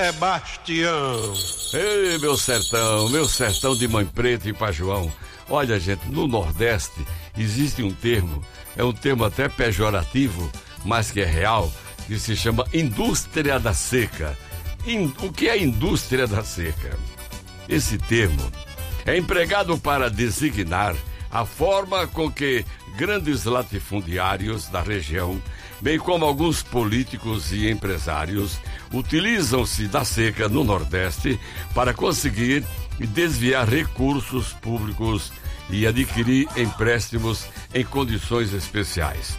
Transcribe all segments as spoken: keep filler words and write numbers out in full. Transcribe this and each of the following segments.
Sebastião. Ei, meu sertão, meu sertão de Mãe Preta e Pajuão. Olha, gente, no Nordeste existe um termo, é um termo até pejorativo, mas que é real, que se chama indústria da seca. In, o que é indústria da seca? Esse termo é empregado para designar a forma com que grandes latifundiários da região, bem como alguns políticos e empresários, utilizam-se da seca no Nordeste para conseguir desviar recursos públicos e adquirir empréstimos em condições especiais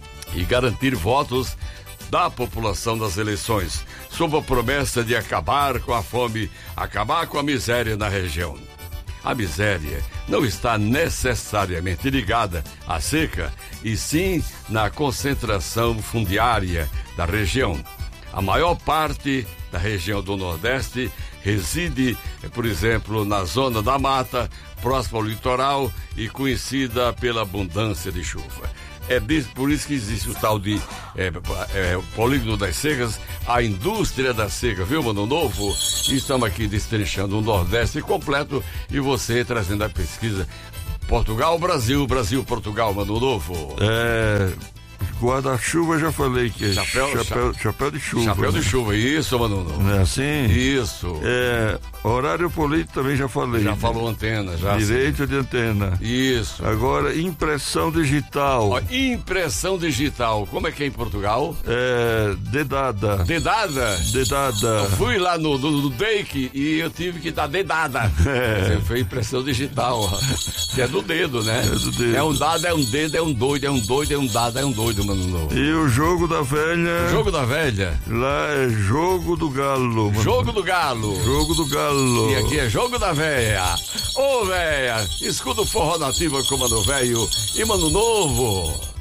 e garantir votos da população nas eleições, sob a promessa de acabar com a fome, acabar com a miséria na região. A miséria não está necessariamente ligada à seca, e sim na concentração fundiária da região. A maior parte da região do Nordeste reside, por exemplo, na zona da mata, próxima ao litoral e conhecida pela abundância de chuva. É por isso que existe o tal de é, é, polígono das secas, a indústria da seca, viu, Mano Novo? E estamos aqui destrinchando o Nordeste completo e você trazendo a pesquisa Portugal, Brasil, Brasil, Portugal, Mano Novo. É... Guarda-chuva, já falei que é chapéu, chapéu, chapéu de chuva. Chapéu né? de chuva, isso, Mano. Não é assim? Isso. É, horário político também já falei. Já né? falou antena, já. Direito de antena. Isso. Agora, impressão digital. Ó, impressão digital, como é que é em Portugal? É, dedada. Dedada? Dedada. Eu fui lá no, no, no D E I C e eu tive que dar dedada. É. Foi impressão digital, ó. Que é do dedo, né? É do dedo. É um dado, é um dedo, é um doido, é um doido, é um dado, é um doido, Mano Novo. E o jogo da velha. O jogo da velha? Lá é jogo do galo. Mano. Jogo do galo. Jogo do galo. E aqui é jogo da véia. Ô, véia, escuta o forró nativa com Mano Velho e Mano Novo.